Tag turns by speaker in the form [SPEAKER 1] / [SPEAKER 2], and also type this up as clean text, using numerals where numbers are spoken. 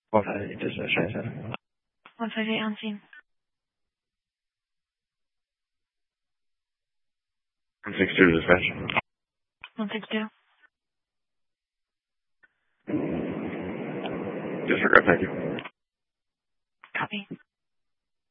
[SPEAKER 1] 158 on scene.
[SPEAKER 2] 162 dispatch.
[SPEAKER 1] 162.
[SPEAKER 2] Disregard, thank you.
[SPEAKER 1] Copy.